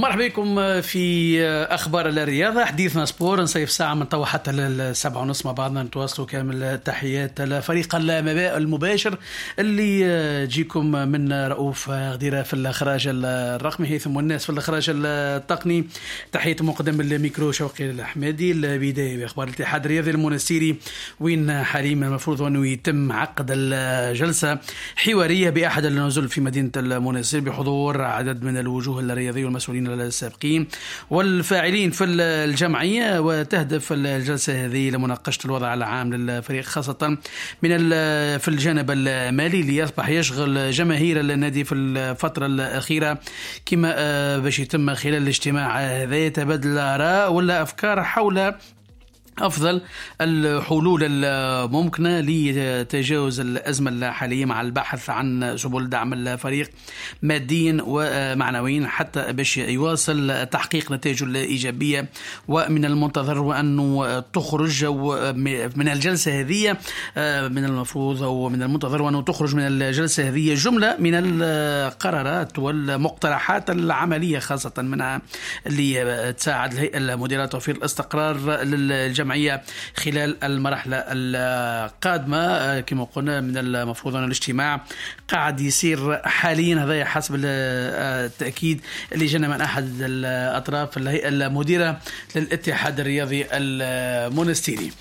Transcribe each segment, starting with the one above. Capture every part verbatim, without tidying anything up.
مرحبا بكم في أخبار الرياضة. حديثنا سبور نصيف ساعة من طوى حتى للسبعة ونص مع بعضنا. نتواصلوا كامل التحيات لفريق المباشر اللي تجيكم من رؤوف غديرة في الإخراج الرقمي هيثم والناس في الإخراج التقني. تحية مقدم الميكرو شوقي الأحمدي. البداية بأخبار الاتحاد الرياضي المنستيري وين حاليا المفروض أنه يتم عقد الجلسة حوارية بأحد النزل في مدينة المنستيري بحضور عدد من الوجوه الرياضية والمسؤولين السابقين والفاعلين في الجمعية. وتهدف الجلسة هذه لمناقشة الوضع العام للفريق خاصة من في الجانب المالي اللي يصبح يشغل جماهير النادي في الفترة الأخيرة، كما باش يتم خلال الاجتماع هذا يتبادل الآراء ولا أفكار حول أفضل الحلول الممكنة لتجاوز الأزمة الحالية مع البحث عن سبل دعم الفريق ماديا ومعنويا حتى باش يواصل تحقيق نتائج الإيجابية. ومن المنتظر وأنه تخرج من الجلسة هذه من المفروض أو من المنتظر وأنه تخرج من الجلسة هذه جملة من القرارات والمقترحات العملية خاصة منها اللي تساعد الهيئة المديرة توفير الاستقرار للجمعية الجمعية خلال المرحلة القادمة. كما قلنا من المفروض أن الاجتماع قاعد يصير حاليا، هذا حسب التأكيد اللي جانا من أحد الأطراف الهيئة المديرة للاتحاد الرياضي المنستيري.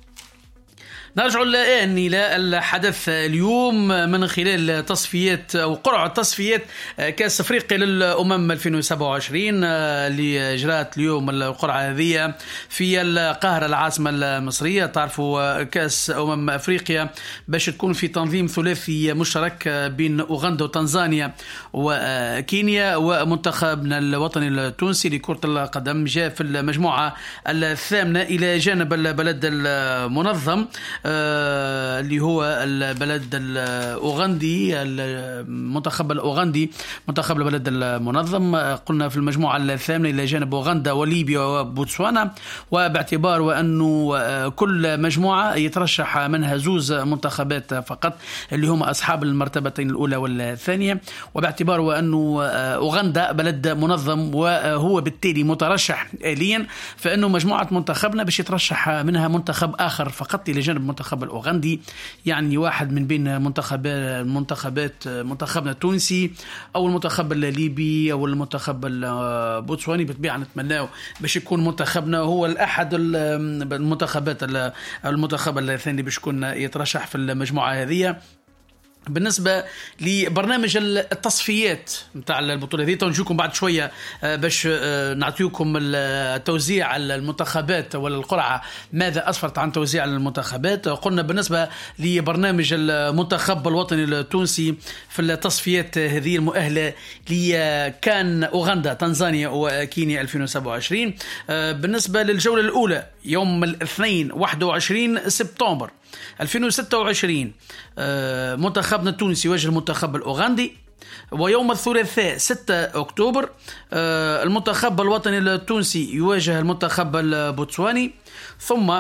نرجع الآن إلى الحدث اليوم من خلال تصفيات أو قرعة تصفيات كأس أفريقيا للأمم ألفين وسبعة وعشرين اللي جرات اليوم القرعة هذه في القاهرة العاصمة المصرية. تعرفوا كأس أمم أفريقيا باش تكون في تنظيم ثلاثي مشترك بين أوغندا وتنزانيا وكينيا، ومنتخبنا الوطني التونسي لكرة القدم جاء في المجموعة الثامنة إلى جانب البلد المنظم آه اللي هو البلد الأوغندي، المنتخب الأوغندي منتخب البلد المنظم. قلنا في المجموعة الثامنة إلى جانب أوغندا وليبيا وبوتسوانا، وباعتبار وأنه كل مجموعة يترشح منها زوز منتخبات فقط اللي هم أصحاب المرتبتين الأولى والثانية، وباعتبار وأنه أوغندا بلد منظم وهو بالتالي مترشح آليا، فإنه مجموعة منتخبنا باش يترشح منها منتخب آخر فقط إلى جانب المنتخب الأوغندي، يعني واحد من بين منتخبات منتخبات منتخبنا التونسي أو المنتخب الليبي أو المنتخب البوتسواني. بالطبيعة نتمناه باش يكون منتخبنا هو الأحد المنتخبات المنتخب الثاني باش يكون يترشح في المجموعة هذه. بالنسبة لبرنامج التصفيات متاع البطولة هذه تنجيكم بعد شوية باش نعطيكم التوزيع المنتخبات ولا القرعة ماذا أسفرت عن توزيع المنتخبات. قلنا بالنسبة لبرنامج المنتخب الوطني التونسي في التصفيات هذه المؤهلة لكان أوغندا تنزانيا وكينيا ألفين وسبعة وعشرين. بالنسبة للجولة الأولى يوم الاثنين واحد وعشرين سبتمبر ألفين وستة وعشرين منتخبنا التونسي يواجه المنتخب الأوغندي، ويوم الثلاثاء ستة أكتوبر المنتخب الوطني التونسي يواجه المنتخب البوتسواني. ثم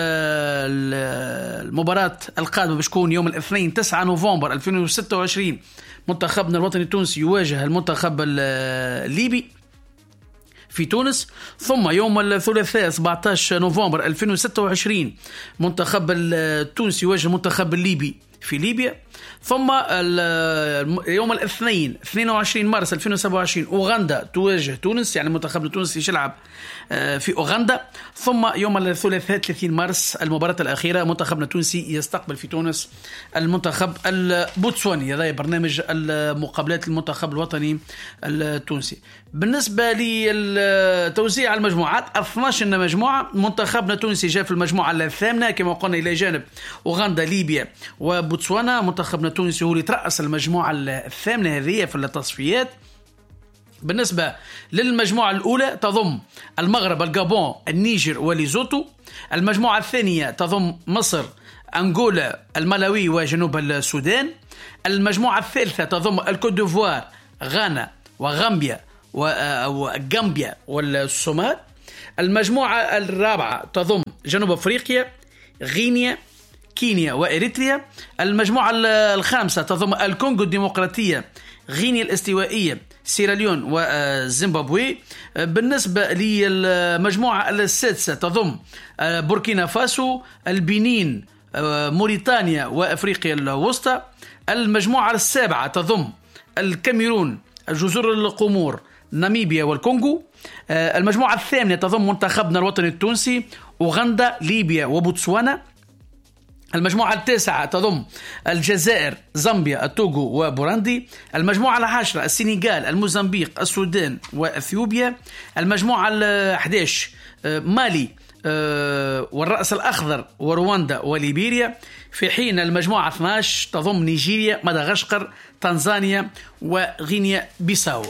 المباراة القادمة بتكون يوم الاثنين تسعة نوفمبر ألفين وستة وعشرين منتخبنا الوطني التونسي يواجه المنتخب الليبي في تونس. ثم يوم الثلاثاء سبعة عشر نوفمبر ألفين وستة وعشرين منتخب التونسي يواجه المنتخب الليبي في ليبيا. ثم يوم الاثنين اثنين وعشرين مارس ألفين وسبعة وعشرين أوغندا تواجه تونس، يعني المنتخب التونسي يلعب في أوغندا. ثم يوم الثلاثاء ثلاثين مارس المباراة الأخيرة منتخبنا التونسي يستقبل في تونس المنتخب البوتسواني. هذا برنامج المقابلات المنتخب الوطني التونسي. بالنسبة لتوزيع المجموعات اثنتا عشرة مجموعة، منتخبنا التونسي جاء في المجموعة الثامنة كما قلنا إلى جانب أوغندا ليبيا وبوتسوانا. منتخبنا التونسي هو اللي ترأس المجموعة الثامنة هذه في التصفيات. بالنسبة للمجموعة الأولى تضم المغرب الغابون النيجر وليزوتو. المجموعة الثانية تضم مصر أنغولا الملاوي وجنوب السودان. المجموعة الثالثة تضم الكوت ديفوار غانا وغامبيا وغامبيا والصومال. المجموعة الرابعة تضم جنوب أفريقيا غينيا كينيا وإريتريا. المجموعة الخامسة تضم الكونغو الديمقراطية غينيا الاستوائية سيراليون وزيمبابوي. بالنسبة للمجموعة السادسة تضم بوركينا فاسو، البنين، موريتانيا وأفريقيا الوسطى. المجموعة السابعة تضم الكاميرون، جزر القمور، ناميبيا والكونغو. المجموعة الثامنة تضم منتخبنا الوطني التونسي، أوغندا، ليبيا وبوتسوانا. المجموعة التاسعة تضم الجزائر، زامبيا، التوغو وبوراندي. المجموعة العاشرة السنغال، الموزمبيق، السودان وأثيوبيا. المجموعة الأحد عشر مالي والرأس الأخضر ورواندا وليبيريا. في حين المجموعة اثني عشر تضم نيجيريا، مدغشقر، تنزانيا وغينيا بيساو.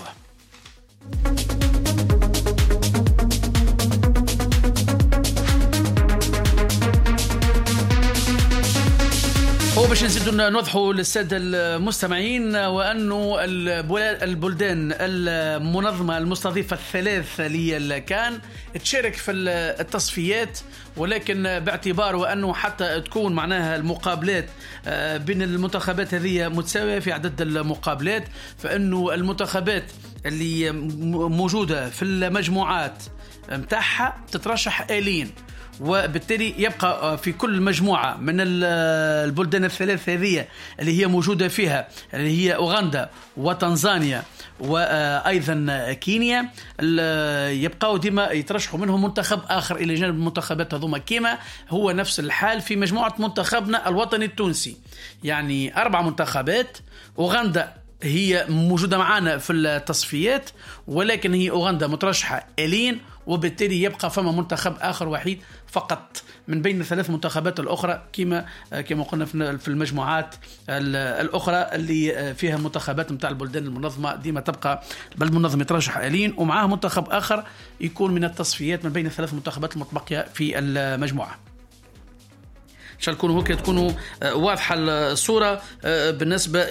وباش نزيدوا نوضحوا للسادة المستمعين وأنه البلدان المنظمة المستضيفة الثلاث للكان تشارك في التصفيات، ولكن باعتبار وأنه حتى تكون معناها المقابلات بين المنتخبات هذه متساوية في عدد المقابلات، فإنه المنتخبات اللي موجودة في المجموعات متاعها تترشح آليا، وبالتالي يبقى في كل مجموعة من البلدان الثلاث هذه اللي هي موجودة فيها، اللي هي أوغندا وتنزانيا وأيضا كينيا، يبقوا ديما يترشحوا منهم منتخب آخر إلى جانب المنتخبات هذوما، كما هو نفس الحال في مجموعة منتخبنا الوطني التونسي. يعني أربع منتخبات، أوغندا هي موجودة معنا في التصفيات، ولكن هي أوغندا مترشحة آليا، وبالتالي يبقى فما منتخب آخر وحيد فقط من بين الثلاث منتخبات الأخرى، كما كما قلنا في المجموعات الأخرى اللي فيها منتخبات متاع البلدان المنظمة ديما تبقى بالمنظم يترشح آليا، ومعاه منتخب آخر يكون من التصفيات من بين الثلاث منتخبات المتبقية في المجموعة. عشان تكونوا هكا تكونوا واضحة الصورة بالنسبة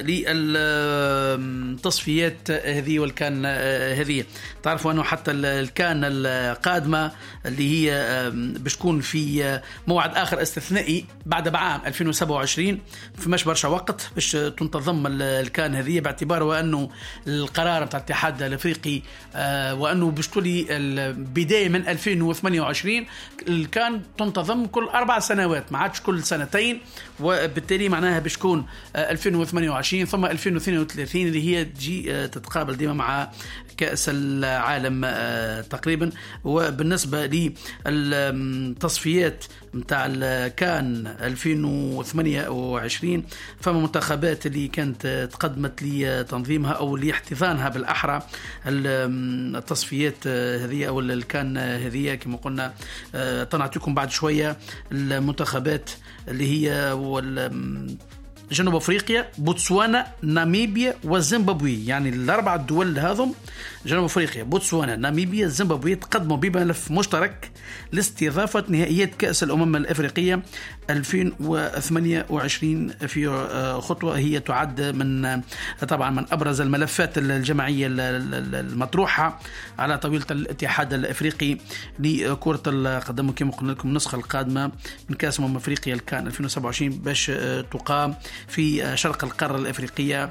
للتصفيات هذه والكان هذه. تعرفوا أنه حتى الكان القادمة اللي هي باش تكون في موعد آخر استثنائي بعد بعام ألفين وسبعة وعشرين، في مش برشا وقت باش تنتظم الكان هذه، باعتبار وأنه القرار بتاع الاتحاد الأفريقي وأنه باش تولي البداية من ألفين وثمانية وعشرين الكان تنتظم كل أربع سنوات، ما عادش كل سنتين، وبالتالي معناها باش تكون ألفين وثمانية وعشرين ثم ألفين واثنين وثلاثين اللي هي تجي تتقابل ديما مع كأس العالم تقريبا. وبالنسبة للتصفيات متاع الكان ألفين وثمانية وعشرين فما منتخبات اللي كانت تقدمت لتنظيمها أو لاحتضانها بالأحرى التصفيات هذه أو الكان هذه. كما قلنا طنعتكم بعد شوية المنتخبات اللي هي جنوب أفريقيا، بوتسوانا، ناميبيا وزيمبابوي، يعني الأربع دول هذم جنوب أفريقيا، بوتسوانا، ناميبيا، زيمبابوي تقدموا بملف مشترك لاستضافة نهائيات كأس الأمم الأفريقية ألفين وثمانية وعشرين في خطوة هي تعد من طبعا من أبرز الملفات الجماعية المطروحة على طاولة الاتحاد الأفريقي لكرة القدم. كما قلنا لكم النسخة القادمة من كأس أمم أفريقيا الكان ألفين وسبعة وعشرين باش تقام في شرق القارة الأفريقية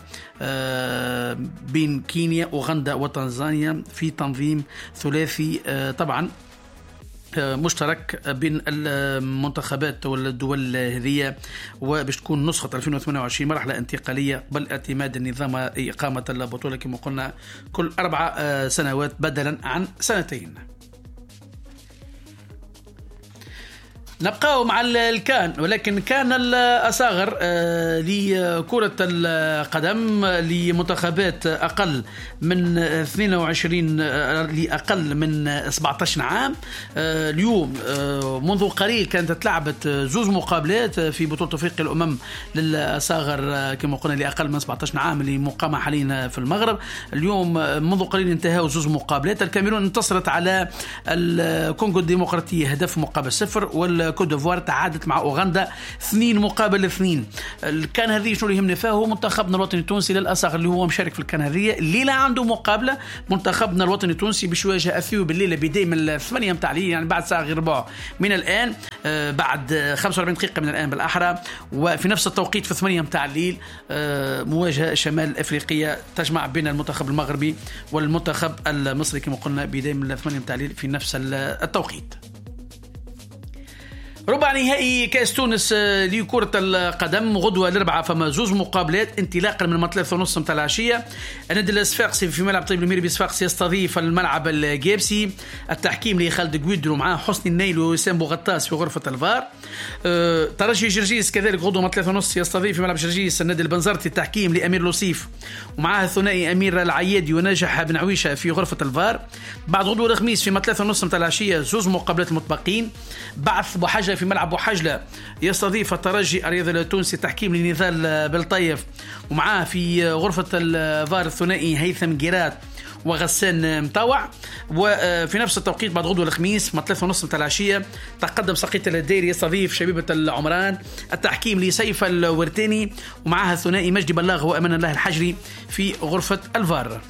بين كينيا، أوغندا وتنزانيا في تنظيم ثلاثي طبعا مشترك بين المنتخبات والدول هذه، وباش تكون نسخة ألفين وثمانية وعشرين مرحلة انتقالية قبل اعتماد النظام إقامة البطولة كما قلنا كل أربع سنوات بدلا عن سنتين. نبقى مع الكان، ولكن كان الأصاغر لكرة القدم لمنتخبات أقل من اثنين وعشرين لأقل من سبعة عشر عام. اليوم منذ قليل كانت تلعبت زوز مقابلات في بطولة أفريقيا الأمم للأصاغر كما قلنا لأقل من سبعة عشر عام اللي مقامة حاليا في المغرب. اليوم منذ قليل انتهوا زوز مقابلات. الكاميرون انتصرت على الكونغو الديمقراطية هدف مقابل صفر، وال كوت ديفوار تعادت مع أوغندا اثنين مقابل اثنين. الكان هذه شنو اللي يهمنا فيها هو منتخبنا الوطني التونسي للأصغر اللي هو مشارك في الكان هذه. الليلة عنده مقابلة منتخبنا الوطني التونسي باش يواجه أثيوبيا الليلة بداية من الثمانية متاع الليل، يعني بعد ساعة غير ربع من الآن. بعد خمسة وأربعين دقيقة من الآن بالأحرى، وفي نفس التوقيت في ثمانية متاع الليل مواجهة شمال أفريقيا تجمع بين المنتخب المغربي والمنتخب المصري كما قلنا بداية من ثمانية متاع الليل في نفس التوقيت. ربع نهائي كأس تونس لكرة القدم غدوة الأربعاء، فما زوج مقابلات انطلاقا من ثلاثة ونص متاع العشية. النادي الصفاقسي في ملعب طيب الميري بصفاقسي يستضيف الملعب الجابسي. التحكيم لخالد قويدرو مع حسني النيل ووسام بوغطاس في غرفة الفار. أه ترجي جرجيس كذلك غدوة ثلاثة ونص يستضيف في ملعب جرجيس النادي البنزرتي. التحكيم لأمير لوسيف ومعها الثنائي أمير العيادي وناجح بن عويشة في غرفة الفار. بعد غدوة الخميس في ثلاثة ونص متاع العشية زوج مقابلات المتبقين. بعث بوحجة في ملعب بوحجلة يستضيف الترجي الرياضي التونسي. تحكيم لنضال بالطيف ومعاه في غرفة الفار الثنائي هيثم جيرات وغسان مطاوع. وفي نفس التوقيت بعد غدوة الخميس ثلاثة ونص متاع العشية تقدم سقيط الديري يستضيف شبيبة العمران. التحكيم لسيف الورتاني ومعها الثنائي مجدي بلاغ وأمان الله الحجري في غرفة الفار.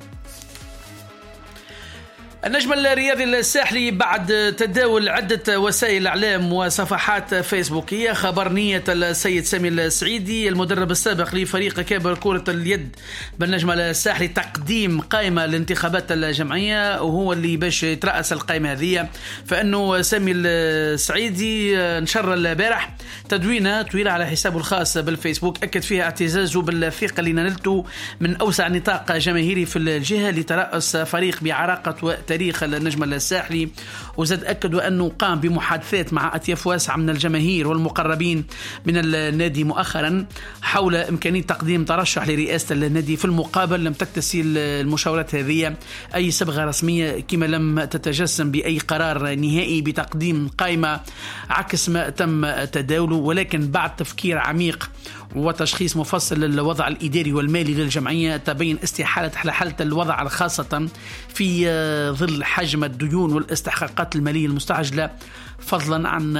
النجم الرياضي الساحلي بعد تداول عدة وسائل إعلام وصفحات فيسبوكية خبر نية السيد سامي السعيدي المدرب السابق لفريق كابر كرة اليد بالنجم الساحلي تقديم قائمة لانتخابات الجمعية، وهو اللي باش يترأس القائمة هذه. فإنه سامي السعيدي نشر البارح تدوينة طويلة على حسابه الخاص بالفيسبوك أكد فيها اعتزازه بالثقة اللي نالته من أوسع نطاق جماهيري في الجهة لترأس فريق بعراقة تاريخ النجم الساحلي. وزاد أكد أنه قام بمحادثات مع أطياف واسعة من الجماهير والمقربين من النادي مؤخرا حول إمكانية تقديم ترشح لرئاسة النادي. في المقابل لم تكتسي المشاورات هذه أي صبغة رسمية كما لم تتجسم بأي قرار نهائي بتقديم قائمة عكس ما تم تداوله، ولكن بعد تفكير عميق وتشخيص مفصل للوضع الإداري والمالي للجمعية تبين استحالة حالة الوضع خاصة في ظل حجم الديون والاستحقاقات المالية المستعجلة، فضلا عن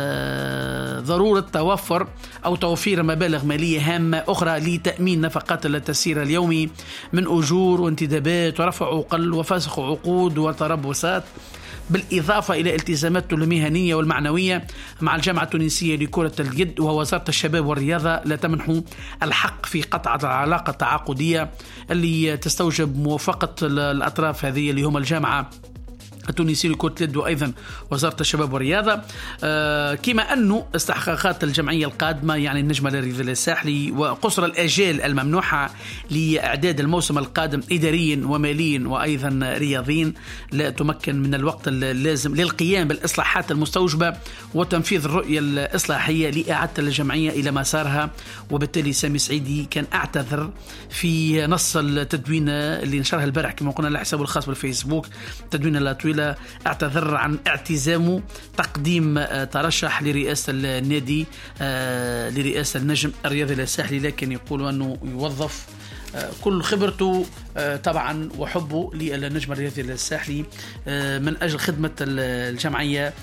ضرورة توفر أو توفير مبالغ مالية هامة أخرى لتأمين نفقات التسيير اليومي من أجور وانتدابات ورفع عقل وفسخ عقود وتربصات، بالإضافة إلى التزاماته المهنية والمعنوية مع الجامعة التونسية لكرة اليد ووزارة الشباب والرياضة لا تمنح الحق في قطع العلاقة التعاقدية اللي تستوجب موافقة الأطراف هذه اللي هم الجامعة التونسي لكرة اليد وأيضا وزارة الشباب والرياضة. آه كما أنه استحقاقات الجمعية القادمة يعني النجم الرياضي الساحلي وقصر الأجال الممنوحة لإعداد الموسم القادم إداريا وماليا وأيضا رياضيا لا تمكن من الوقت اللازم للقيام بالإصلاحات المستوجبة وتنفيذ الرؤية الإصلاحية لإعادة الجمعية إلى مسارها. وبالتالي سامي سعيدي كان اعتذر في نص التدوينة اللي نشرها البارح كما قلنا على حسابه الخاص بالفيسبوك، تدوينة لا طويلة، اعتذر عن اعتزامه تقديم ترشح لرئاسة النادي لرئاسة النجم الرياضي الساحلي، لكن يقول أنه يوظف كل خبرته طبعا وحبه للنجم الرياضي الساحلي من أجل خدمة الجمعية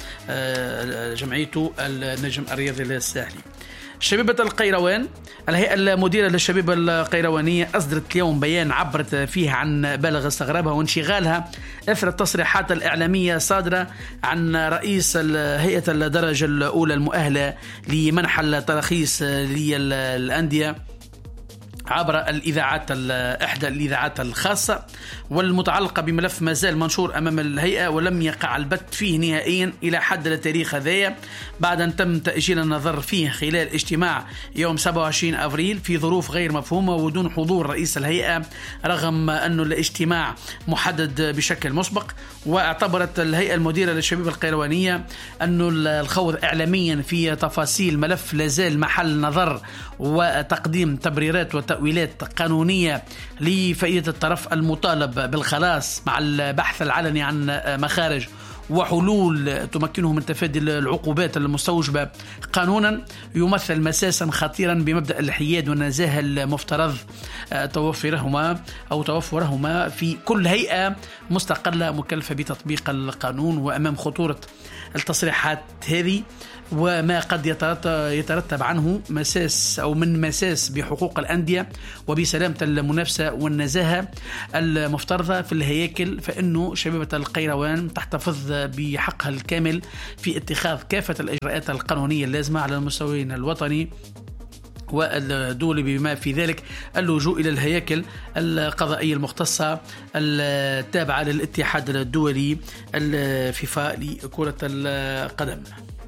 جمعيته النجم الرياضي الساحلي. شبيبة القيروان، الهيئة المديرة للشبيبة القيروانية أصدرت اليوم بيان عبرت فيه عن بالغ استغرابها وانشغالها أثر التصريحات الإعلامية صادرة عن رئيس هيئة الدرجة الأولى المؤهلة لمنح التراخيص للأندية عبر الإذاعات إحدى الإذاعات الخاصة والمتعلقة بملف ما زال منشور أمام الهيئة ولم يقع البت فيه نهائيا إلى حد التاريخ هذايا بعد أن تم تأجيل النظر فيه خلال اجتماع يوم سبعة وعشرين أبريل في ظروف غير مفهومة ودون حضور رئيس الهيئة رغم أن الاجتماع محدد بشكل مسبق. واعتبرت الهيئة المديرة للشبيبة القيروانية أن الخوض إعلاميا في تفاصيل ملف لازال محل نظر وتقديم تبريرات وتأويلات قانونية لفائدة الطرف المطالب بالخلاص مع البحث العلني عن مخارج وحلول تمكنه من تفادي العقوبات المستوجبة قانونا يمثل مساسا خطيرا بمبدأ الحياد والنزاهة المفترض توفرهما أو توفرهما في كل هيئة مستقلة مكلفة بتطبيق القانون. وأمام خطورة التصريحات هذه وما قد يترتب عنه مساس أو من مساس بحقوق الأندية وبسلامة المنافسة والنزاهة المفترضة في الهياكل، فإنه شبيبة القيروان تحتفظ بحقها الكامل في اتخاذ كافة الإجراءات القانونية اللازمة على المستويين الوطني والدولي، بما في ذلك اللجوء إلى الهياكل القضائية المختصة التابعة للاتحاد الدولي الفيفا لكرة القدم.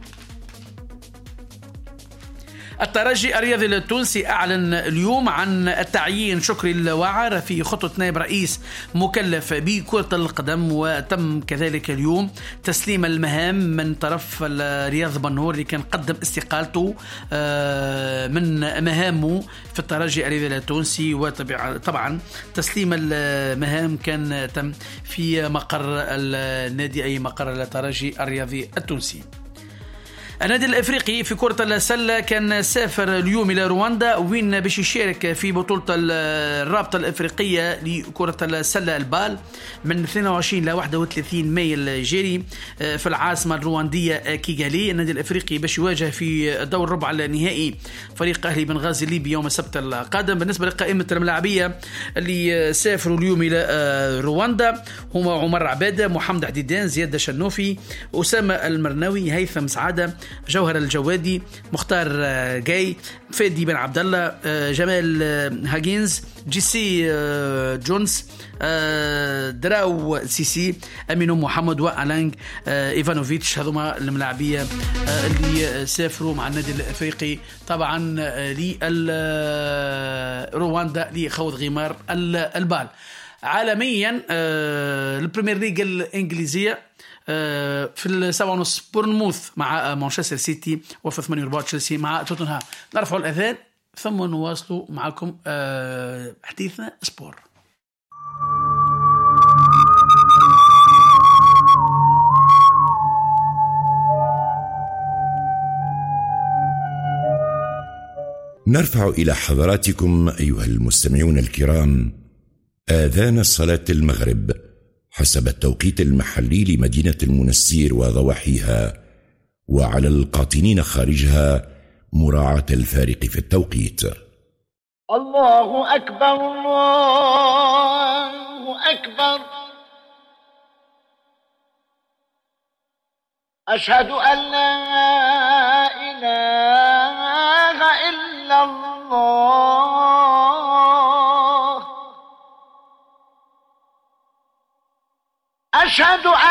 الترجي الرياضي التونسي أعلن اليوم عن التعيين شكري الواعر في خطوة نائب رئيس مكلف بكرة القدم، وتم كذلك اليوم تسليم المهام من طرف رياض بنور اللي كان قدم استقالته من مهامه في الترجي الرياضي التونسي. وطبعا تسليم المهام كان تم في مقر النادي أي مقر الترجي الرياضي التونسي. النادي الافريقي في كرة السلة كان سافر اليوم الى رواندا وين باش يشارك في بطولة الرابطة الافريقية لكرة السلة البال من اثنين وعشرين إلى واحد وثلاثين مايو الجاري في العاصمة الرواندية كيغالي. النادي الافريقي باش يواجه في دور ربع النهائي فريق اهلي بنغازي الليبي يوم السبت القادم. بالنسبة لقائمة الملاعبية اللي سافروا اليوم الى رواندا هما عمر عبادة، محمد حديدان، زياد شنوفي، أسامة المرناوي، هيثم سعادة، جوهر الجوادي، مختار جاي، فادي بن عبد الله، جمال هاجينز، جيسي جونز، دراو سيسي، أمينو محمد، وألانج إيفانوفيتش. هذوما الملاعبية اللي سافروا مع النادي الأفريقي طبعا لرواندا لخوض غمار البال. عالميا البريمير ليج الإنجليزية في السبعة ونص بورنموث مع مانشستر سيتي، وفي ثمانية وربع تشيلسي مع توتنهام. نرفعوا الأذان ثم نواصلوا معكم حديثنا سبور. نرفع إلى حضراتكم أيها المستمعون الكرام آذان الصلاة المغرب حسب التوقيت المحلي لمدينة المنستير وضواحيها، وعلى القاطنين خارجها مراعاة الفارق في التوقيت. الله أكبر الله أكبر، أشهد أن لا إله إلا الله، أشهد